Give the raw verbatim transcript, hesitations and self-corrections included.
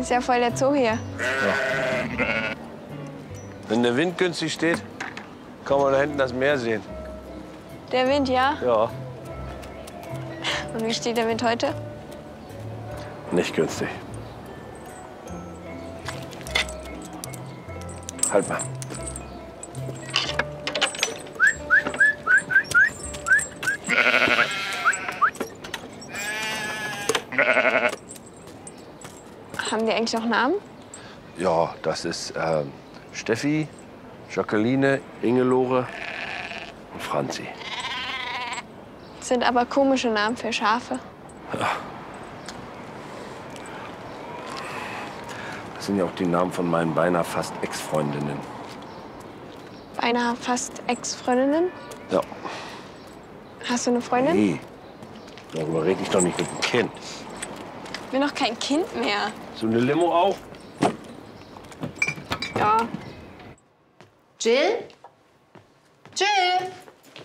Ist ja voll der Zoo hier. Ja. Wenn der Wind günstig steht, kann man da hinten das Meer sehen. Der Wind, ja? Ja. Und wie steht der Wind heute? Nicht günstig. Halt mal. Haben die eigentlich noch Namen? Ja, das ist ähm, Steffi, Jacqueline, Ingelore und Franzi. Das sind aber komische Namen für Schafe. Ja. Das sind ja auch die Namen von meinen beinahe fast Ex-Freundinnen. Beinahe fast Ex-Freundinnen? Ja. Hast du eine Freundin? Nee, darüber rede ich doch nicht mit dem Kind. Ich bin noch kein Kind mehr. So eine Limo auch? Ja. Jill? Jill?